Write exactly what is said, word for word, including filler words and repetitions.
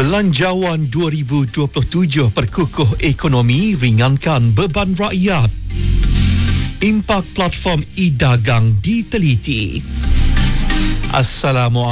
Belanjawan dua ribu dua puluh tujuh perkukuh ekonomi ringankan beban rakyat. Impak platform e-dagang diteliti. Assalamualaikum.